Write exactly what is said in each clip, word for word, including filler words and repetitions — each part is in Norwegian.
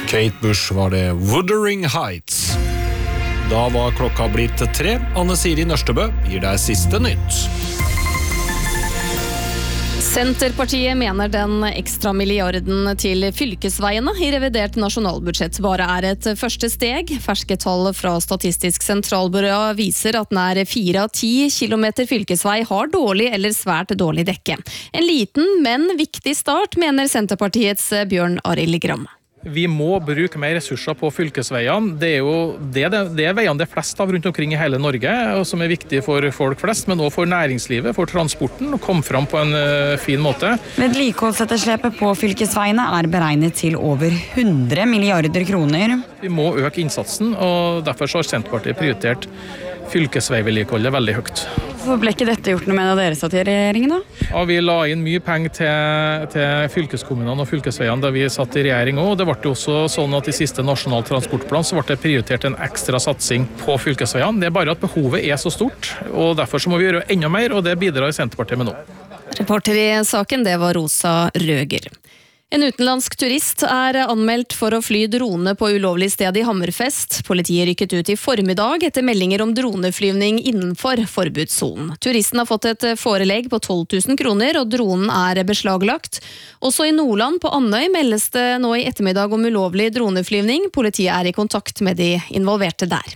Kate Bush var det Wuthering Heights. Da var klokka blitt tre. Anne Siri Nørstebø gir deg siste nytt. Senterpartiet mener den ekstra milliarden til fylkesveiene i revidert nasjonalbudsjett bare er et første steg. Ferske tall fra Statistisk sentralbyrå viser at nær fire av ti kilometer fylkesvei har dårlig eller svært dårlig dekke. En liten, men viktig start, mener Senterpartiets Bjørn Arild Gram. Vi må bruke mer ressurser på fylkesveiene. Det er jo det, det, det er veiene det er flest av rundt omkring i hele Norge, og som er viktig for folk flest, men også for næringslivet, for transporten, å komme fram på en uh, fin måte. Vedlikeholdsetterslepet på fylkesveiene er beregnet til over hundre milliarder kroner. Vi må øke innsatsen, og derfor har Senterpartiet prioritert fylkesveivedlikeholdet veldig høyt. Hvorfor ble ikke dette gjort noe med da dere satt i regjeringen da? Ja, vi la inn mye penger til, til fylkeskommunene og fylkesveiene da vi satt i regjering også. Det ble jo også sånn at i siste nasjonal transportplan så ble det prioritert en ekstra satsing på fylkesveiene. Det er bare at behovet er så stort, og derfor så må vi gjøre enda mer, og det bidrar Senterpartiet med nå. Reporter i saken, det var Rosa Røger. En utenlandsk turist er anmeldt for å fly drone på ulovlig sted i Hammerfest. Politiet rykket ut i formiddag etter meldinger om droneflyvning innenfor forbudssonen. Turisten har fått et forelegg på tolv tusen kroner, og dronen er beslaglagt. Også i Nordland på Andøy meldes det nå i ettermiddag om ulovlig droneflyvning. Politiet er i kontakt med de involverte der.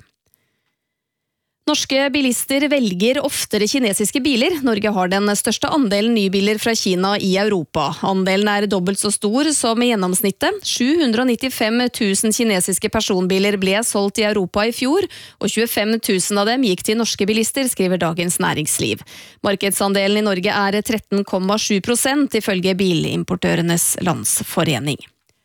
Norske bilister velger oftere kinesiske biler. Norge har den største andelen nybiler fra Kina i Europa. Andelen er dobbelt så stor som i gjennomsnittet. sju hundre nittifem tusen kinesiske personbiler ble solgt i Europa i fjor, og tjuefem tusen av dem gikk til norske bilister, skriver Dagens Næringsliv. Markedsandelen i Norge er tretten komma sju prosent, ifølge Bilimportørenes Landsforening.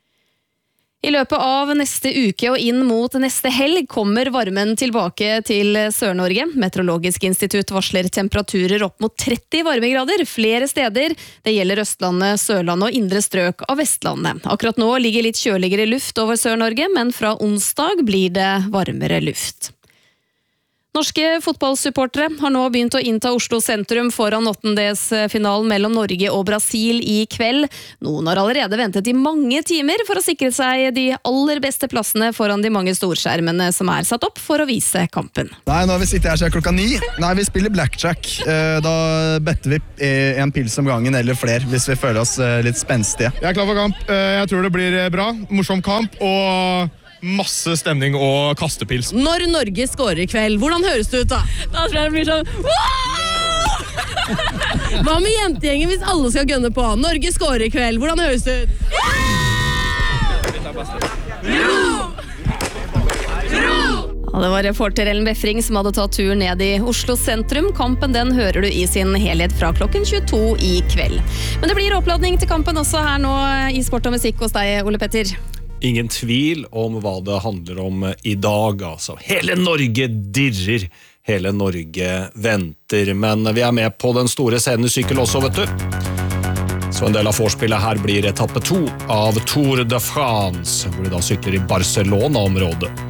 I løpet av neste uke og inn mot neste helg kommer varmen tilbake til Sør-Norge. Meteorologisk institutt varsler temperaturer opp mot tretti varmegrader flere steder. Det gjelder Østlandet, Sørlandet og indre strøk av Vestlandet. Akkurat nå ligger litt kjøligere luft over Sør-Norge, men fra onsdag blir det varmere luft. Norske fotballsupportere har nå begynt å innta Oslo sentrum foran åttendedelsfinalen mellom Norge og Brasil i kveld. Noen har allerede ventet i mange timer for å sikre seg de aller beste plassene foran de mange storskjermene som er satt opp for å vise kampen. Nei, nå har vi sittet her siden klokka ni. Nei, vi spiller blackjack. Da better vi en pils om gangen eller flere, hvis vi føler oss litt spenstige. Jeg er klar for kamp. Jeg tror det blir bra. Morsom kamp og masse stemning og kastepils. Når Norge scorer i kveld, hvordan høres det ut da? Da tror jeg det blir sånn wow! Hva med jentegjengen hvis alle skal gønne på? Norge scorer i kveld, hvordan høres det ut? Ro! Ro! Ja, det var reporter Ellen Befring som hadde tatt tur ned i Oslo sentrum. Kampen den hører du i sin helhet fra klokken tjueto i kveld. Men det blir oppladning til kampen også her nå i Sport og Musikk hos deg, Ole Petter. Ingen tvil om hva det handler om i dag, altså. Hele Norge dirrer, hele Norge venter, men vi er med på den store scenen i sykkel også, vet du. Så en del av forspillet her blir etappe to av Tour de France, hvor de da sykler i Barcelona-området.